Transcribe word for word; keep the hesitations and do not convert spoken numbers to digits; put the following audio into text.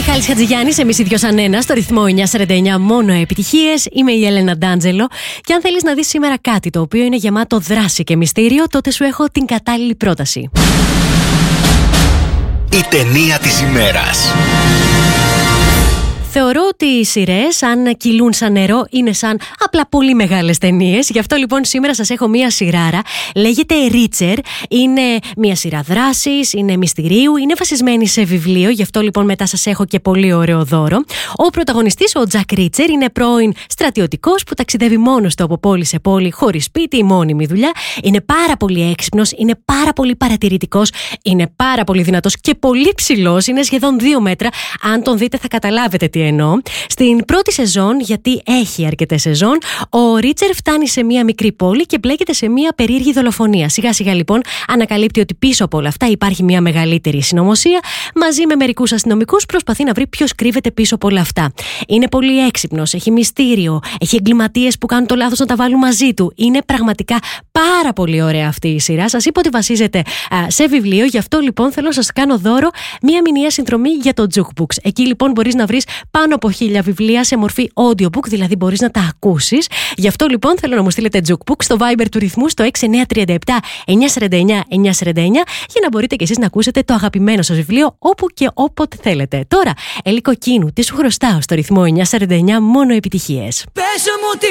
Μιχάλης Χατζηγιάννης, εμείς οι δυο σαν ένα, στο ρυθμό εννιακόσια σαράντα εννιά, μόνο επιτυχίες. Είμαι η Έλενα Ντάντζελο. Και αν θέλεις να δεις σήμερα κάτι το οποίο είναι γεμάτο δράση και μυστήριο, τότε σου έχω την κατάλληλη πρόταση. Η ταινία της ημέρας. Θεωρώ ότι οι σειρές, αν κυλούν σαν νερό, είναι σαν απλά πολύ μεγάλες ταινίες. Γι' αυτό λοιπόν σήμερα σας έχω μία σειράρα. Λέγεται Reacher. Είναι μία σειρά δράσης, είναι μυστηρίου, είναι βασισμένη σε βιβλίο. Γι' αυτό λοιπόν μετά σας έχω και πολύ ωραίο δώρο. Ο πρωταγωνιστής, ο Jack Reacher, είναι πρώην στρατιωτικός που ταξιδεύει μόνος του από πόλη σε πόλη, χωρίς σπίτι, μόνιμη δουλειά. Είναι πάρα πολύ έξυπνος, είναι πάρα πολύ παρατηρητικός, είναι πάρα πολύ δυνατός και πολύ ψηλός. Είναι σχεδόν δύο μέτρα. Αν τον δείτε θα καταλάβετε τι εννοώ. Στην πρώτη σεζόν, γιατί έχει αρκετές σεζόν, ο Ρίτσερ φτάνει σε μία μικρή πόλη και μπλέκεται σε μία περίεργη δολοφονία. Σιγά σιγά λοιπόν ανακαλύπτει ότι πίσω από όλα αυτά υπάρχει μία μεγαλύτερη συνωμοσία. Μαζί με μερικούς αστυνομικούς προσπαθεί να βρει ποιος κρύβεται πίσω από όλα αυτά. Είναι πολύ έξυπνος, έχει μυστήριο, έχει εγκληματίες που κάνουν το λάθος να τα βάλουν μαζί του. Είναι πραγματικά πάρα πολύ ωραία αυτή η σειρά. Σας είπα ότι βασίζεται α, σε βιβλίο, γι' αυτό λοιπόν θέλω να σας κάνω δώρο μία μηνιαία συνδρομή για το Jukebox. Εκεί λοιπόν μπορείς να βρεις πάνω από χίλια βιβλία σε μορφή audiobook, δηλαδή μπορείς να τα ακούσεις. Γι' αυτό λοιπόν θέλω να μου στείλετε Jukebook στο Viber του ρυθμού στο έξι εννιά τρία επτά εννιακόσια σαράντα εννιά εννιακόσια σαράντα εννιά για να μπορείτε και εσείς να ακούσετε το αγαπημένο σας βιβλίο όπου και όποτε θέλετε. Τώρα, Ελίκο Κίνου, τι σου χρωστάω στο ρυθμό εννιακόσια σαράντα εννιά, μόνο επιτυχίες.